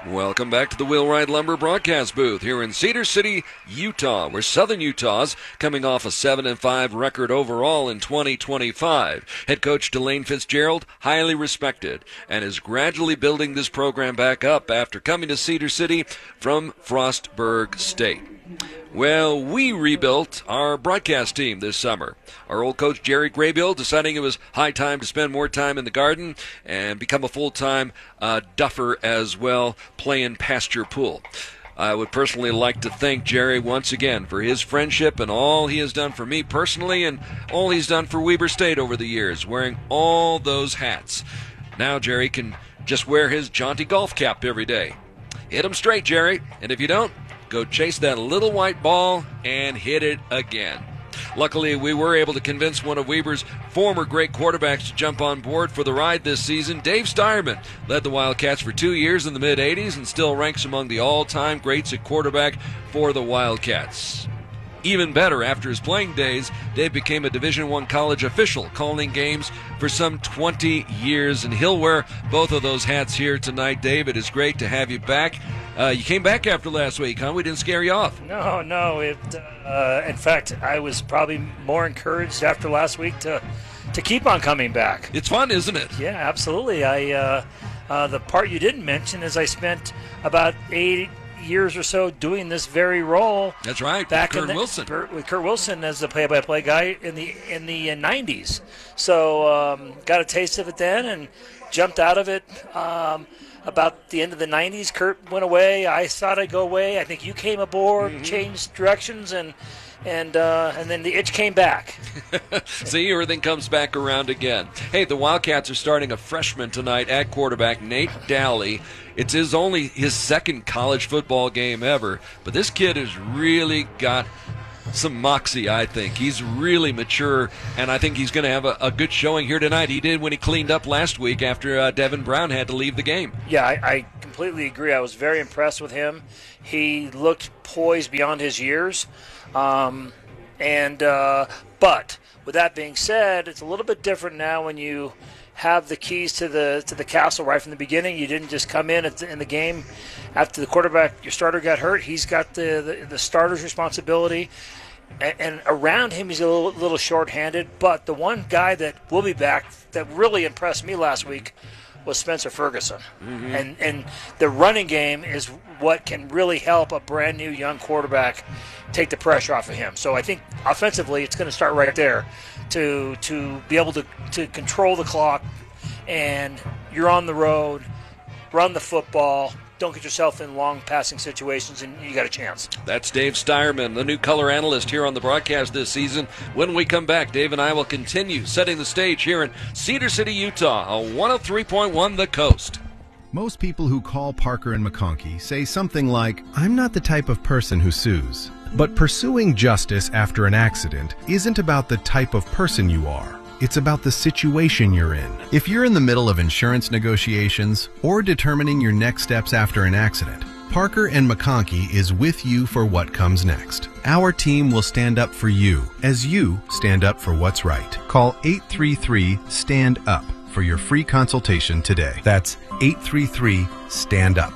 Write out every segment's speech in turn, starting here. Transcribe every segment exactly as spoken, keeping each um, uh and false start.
Welcome back to the Wheelwright Lumber broadcast booth here in Cedar City, Utah, where Southern Utah's coming off a seven and five record overall in twenty twenty-five. Head coach Delane Fitzgerald, highly respected, and is gradually building this program back up after coming to Cedar City from Frostburg State. Well, we rebuilt our broadcast team this summer. Our old coach Jerry Graybill deciding it was high time to spend more time in the garden and become a full-time uh, duffer as well, playing pasture pool. I would personally like to thank Jerry once again for his friendship and all he has done for me personally and all he's done for Weber State over the years, wearing all those hats. Now Jerry can just wear his jaunty golf cap every day. Hit him straight, Jerry, and if you don't, go chase that little white ball and hit it again. Luckily, we were able to convince one of Weber's former great quarterbacks to jump on board for the ride this season. Dave Steierman led the Wildcats for two years in the mid-eighties and still ranks among the all-time greats at quarterback for the Wildcats. Even better, after his playing days, Dave became a Division I college official, calling games for some twenty years, and he'll wear both of those hats here tonight. Dave, it is great to have you back. Uh, you came back after last week, huh? We didn't scare you off. No, no. It, uh, in fact, I was probably more encouraged after last week to to keep on coming back. It's fun, isn't it? Yeah, absolutely. I uh, uh, the part you didn't mention is I spent about eight years or so doing this very role. That's right. Back with Kurt in the, Wilson. With Kurt Wilson as the play-by-play guy in the in the uh, nineties. So um, got a taste of it then and jumped out of it. Um, About the end of the nineties, Kurt went away. I thought I'd go away. I think you came aboard, mm-hmm. changed directions, and and uh, and then the itch came back. See, everything comes back around again. Hey, the Wildcats are starting a freshman tonight at quarterback, Nate Daly. It's his only his second college football game ever, but this kid has really got some moxie, I think. He's really mature, and I think he's going to have a, a good showing here tonight. He did when he cleaned up last week after uh, Devin Brown had to leave the game. Yeah, I, I completely agree. I was very impressed with him. He looked poised beyond his years. Um, and uh, but with that being said, it's a little bit different now when you have the keys to the to the castle right from the beginning. You didn't just come in at the, in the game after the quarterback, your starter got hurt. He's got the, the, the starter's responsibility. And, and around him, he's a little, little short-handed. But the one guy that will be back that really impressed me last week was Spencer Ferguson. Mm-hmm. And and the running game is what can really help a brand-new young quarterback take the pressure off of him. So I think offensively it's going to start right there to to be able to, to control the clock, and you're on the road, run the football, don't get yourself in long passing situations, and you got a chance. That's Dave Steierman, the new color analyst here on the broadcast this season. When we come back, Dave and I will continue setting the stage here in Cedar City, Utah, on one oh three point one The Coast. Most people who call Parker and McConkey say something like, "I'm not the type of person who sues." But pursuing justice after an accident isn't about the type of person you are. It's about the situation you're in. If you're in the middle of insurance negotiations or determining your next steps after an accident, Parker and McConkey is with you for what comes next. Our team will stand up for you as you stand up for what's right. Call eight three three, STAND UP for your free consultation today. That's eight three three, STAND UP.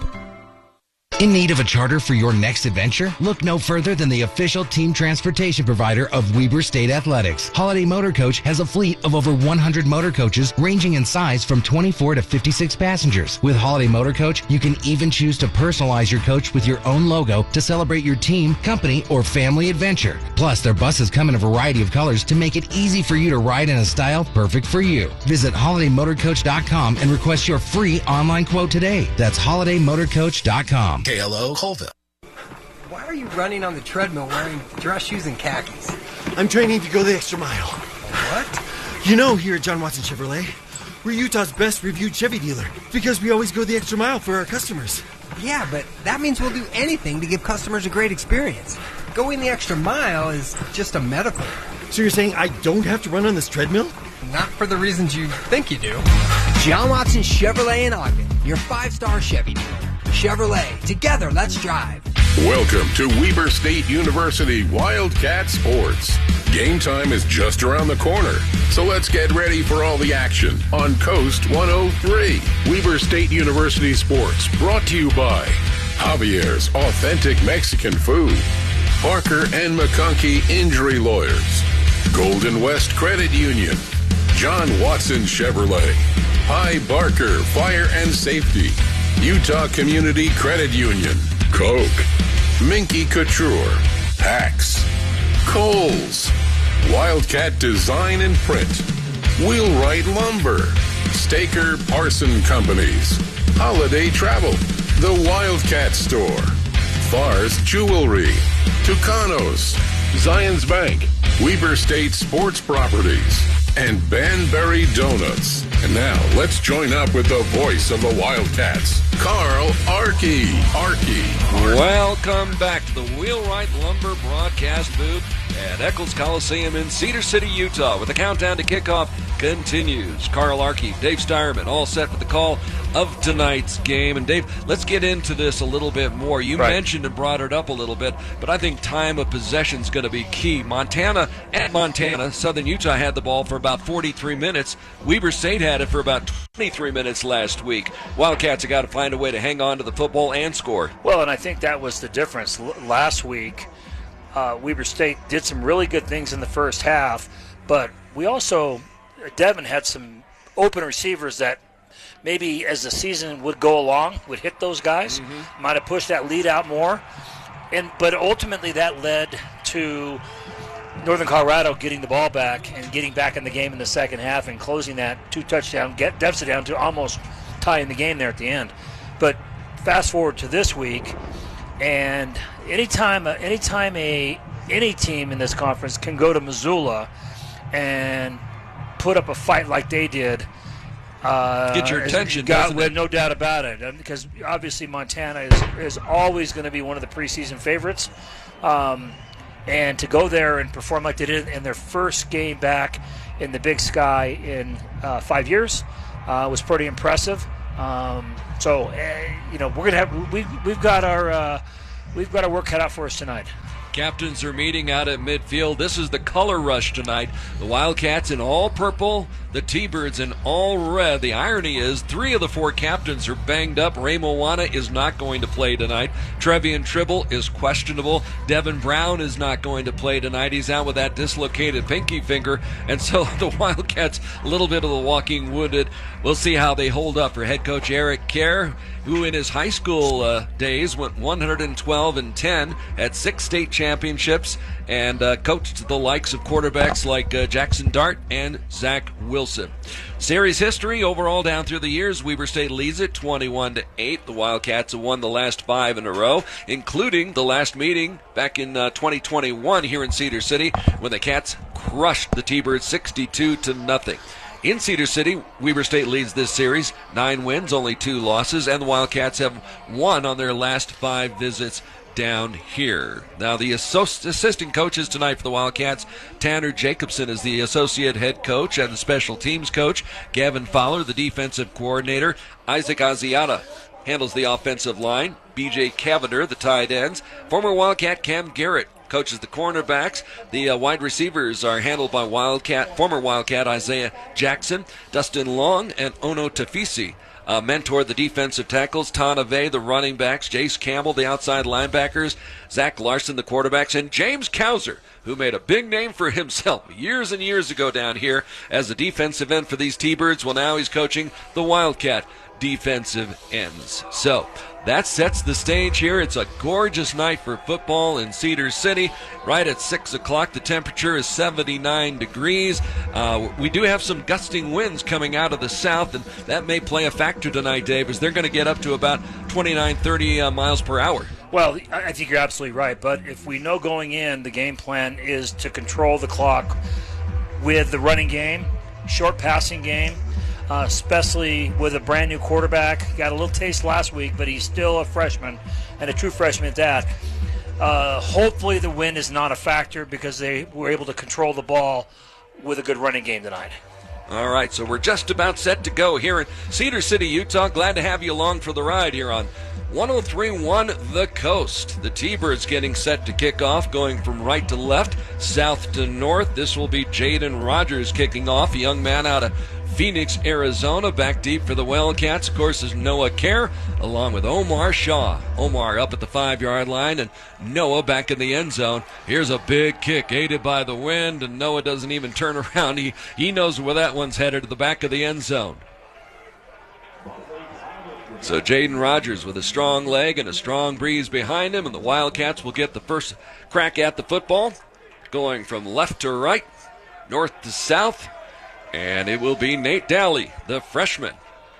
In need of a charter for your next adventure? Look no further than the official team transportation provider of Weber State Athletics. Holiday Motor Coach has a fleet of over one hundred motor coaches ranging in size from twenty-four to fifty-six passengers. With Holiday Motor Coach, you can even choose to personalize your coach with your own logo to celebrate your team, company, or family adventure. Plus, their buses come in a variety of colors to make it easy for you to ride in a style perfect for you. Visit holiday motor coach dot com and request your free online quote today. That's holiday motor coach dot com. K L O Colville. Why are you running on the treadmill wearing dress shoes and khakis? I'm training to go the extra mile. What? You know, here at John Watson Chevrolet, we're Utah's best reviewed Chevy dealer because we always go the extra mile for our customers. Yeah, but that means we'll do anything to give customers a great experience. Going the extra mile is just a metaphor. So you're saying I don't have to run on this treadmill? Not for the reasons you think you do. John Watson Chevrolet in Ogden, your five-star Chevy dealer. Chevrolet, together, let's drive. Welcome to Weber State University Wildcat Sports. Game time is just around the corner, so let's get ready for all the action on Coast one oh three. Weber State University Sports brought to you by Javier's Authentic Mexican Food, Parker and McConkey Injury Lawyers, Golden West Credit Union, John Watson Chevrolet, Hi Barker Fire and Safety, Utah Community Credit Union, Coke, Minky Couture, Pax, Kohl's, Wildcat Design and Print, Wheelwright Lumber, Staker Parson Companies, Holiday Travel, The Wildcat Store, Far's Jewelry, Tucanos, Zions Bank, Weber State Sports Properties, and Banbury Donuts. And now, let's join up with the voice of the Wildcats, Carl Archie. Archie. Welcome back to the Wheelwright Lumber broadcast booth at Eccles Coliseum in Cedar City, Utah, where the countdown to kickoff continues. Carl Archie, Dave Steierman, all set for the call of tonight's game. And Dave, let's get into this a little bit more. You right. mentioned and brought it up a little bit, but I think time of possession is going to be key. Montana at Montana, Southern Utah had the ball for about forty-three minutes. Weber State had it for about twenty-three minutes last week. Wildcats have got to find a way to hang on to the football and score. Well, and I think that was the difference. L- last week, uh, Weber State did some really good things in the first half, but we also, Devin had some open receivers that maybe as the season would go along, would hit those guys, mm-hmm. might have pushed that lead out more. And but ultimately that led to Northern Colorado getting the ball back and getting back in the game in the second half and closing that two-touchdown get deficit down to almost tying the game there at the end. But fast forward to this week, and anytime, anytime a any team in this conference can go to Missoula and put up a fight like they did, uh, get your attention, got, doesn't it? No doubt about it, because obviously Montana is, is always going to be one of the preseason favorites. Um, and to go there and perform like they did in their first game back in the Big Sky in uh, five years uh, was pretty impressive. Um, so, uh, you know, we're gonna have we we've got our uh, we've got our work cut out for us tonight. Captains are meeting out at midfield. This is the color rush tonight. The Wildcats in all purple, the T-Birds in all red. The irony is three of the four captains are banged up. Ray Moana is not going to play tonight. Trevian Tribble is questionable. Devin Brown is not going to play tonight. He's out with that dislocated pinky finger. And so the Wildcats, a little bit of the walking wounded. We'll see how they hold up for head coach Eric Kerr, who in his high school uh, days went one hundred twelve and ten, had six state championships, and uh, coached the likes of quarterbacks like uh, Jackson Dart and Zach Wilson. Series history overall down through the years, Weber State leads it twenty-one to eight. The Wildcats have won the last five in a row, including the last meeting back in uh, twenty twenty-one here in Cedar City when the Cats crushed the T-Birds sixty-two to nothing. In Cedar City, Weber State leads this series, nine wins, only two losses, and the Wildcats have won on their last five visits down here. Now, the assistant coaches tonight for the Wildcats, Tanner Jacobson is the associate head coach and the special teams coach. Gavin Fowler, the defensive coordinator. Isaac Asiata handles the offensive line. B J Cavender, the tight ends. Former Wildcat Cam Garrett coaches the cornerbacks. The uh, wide receivers are handled by Wildcat, former Wildcat Isaiah Jackson, Dustin Long, and Ono Tafisi. Uh, mentor the defensive tackles, Tana Vey, the running backs, Jace Campbell, the outside linebackers, Zach Larson, the quarterbacks, and James Kauser, who made a big name for himself years and years ago down here as the defensive end for these T-Birds. Well, now he's coaching the Wildcat defensive ends. So that sets the stage here. It's a gorgeous night for football in Cedar City. Right at six o'clock, the temperature is seventy-nine degrees. Uh, we do have some gusting winds coming out of the south, and that may play a factor tonight, Dave, as they're going to get up to about twenty-nine, thirty uh, miles per hour. Well, I think you're absolutely right, but if we know going in, the game plan is to control the clock with the running game, short passing game, Uh, especially with a brand new quarterback. Got a little taste last week, but he's still a freshman, and a true freshman at that. Uh, hopefully the wind is not a factor because they were able to control the ball with a good running game tonight. All right, so we're just about set to go here in Cedar City, Utah. Glad to have you along for the ride here on one oh three one The Coast. The T-Birds getting set to kick off, going from right to left, south to north. This will be Jaden Rogers kicking off, a young man out of Phoenix, Arizona. Back deep for the Wildcats, of course, is Noah Kerr, along with Omar Shaw. Omar up at the five-yard line, and Noah back in the end zone. Here's a big kick, aided by the wind, and Noah doesn't even turn around. He, he knows where that one's headed, to the back of the end zone. So Jaden Rogers with a strong leg and a strong breeze behind him, and the Wildcats will get the first crack at the football, going from left to right, north to south, and it will be Nate Dowley, the freshman,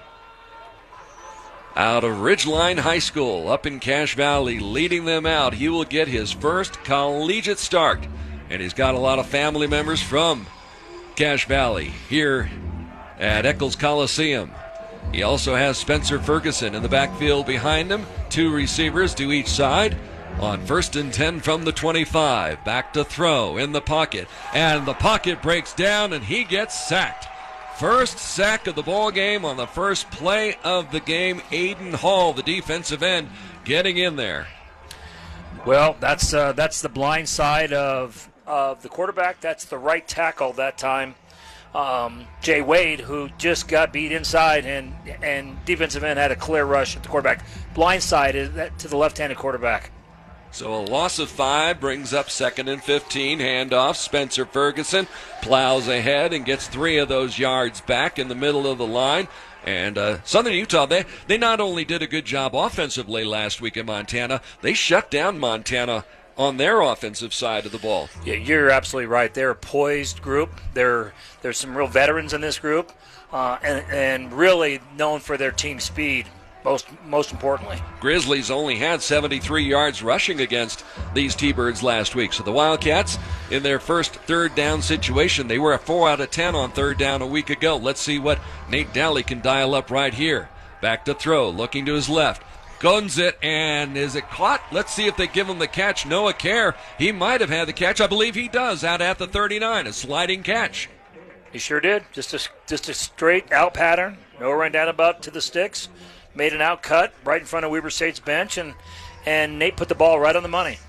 out of Ridgeline High School up in Cache Valley, leading them out. He will get his first collegiate start, and he's got a lot of family members from Cache Valley here at Eccles Coliseum. He also has Spencer Ferguson in the backfield behind him, two receivers to each side. On first and ten from the twenty-five, back to throw in the pocket, and the pocket breaks down and he gets sacked. First sack of the ball game on the first play of the game. Aiden Hall, the defensive end, getting in there. Well, that's uh, that's the blind side of of the quarterback. That's the right tackle that time. Um, Jay Wade, who just got beat inside, and and defensive end had a clear rush at the quarterback. Blindsided to the left-handed quarterback. So a loss of five brings up second and fifteen. Handoff. Spencer Ferguson plows ahead and gets three of those yards back in the middle of the line. And uh, Southern Utah, they, they not only did a good job offensively last week in Montana, they shut down Montana on their offensive side of the ball. Yeah, you're absolutely right. They're a poised group. There, there's some real veterans in this group, uh, and, and really known for their team speed, most most importantly. Grizzlies only had seventy-three yards rushing against these T-Birds last week. So the Wildcats, in their first third down situation, they were a four out of ten on third down a week ago. Let's see what Nate Dowley can dial up right here. Back to throw, looking to his left. Guns it, and is it caught? Let's see if they give him the catch. Noah Kerr, he might have had the catch. I believe he does, out at the thirty-nine, a sliding catch. He sure did. Just a, just a straight out pattern. No run down about to the sticks. Made an out cut right in front of Weber State's bench, and, and Nate put the ball right on the money.